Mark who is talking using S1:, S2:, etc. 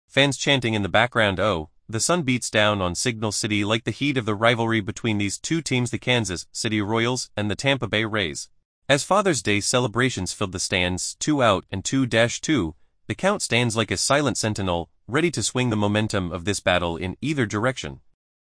S1: fans chanting in the background. Oh, the sun beats down on Signal City like the heat of the rivalry between these two teams, the Kansas City Royals and the Tampa Bay Rays. As Father's Day celebrations filled the stands, 2 out and 2-2, the count stands like a silent sentinel, ready to swing the momentum of this battle in either direction.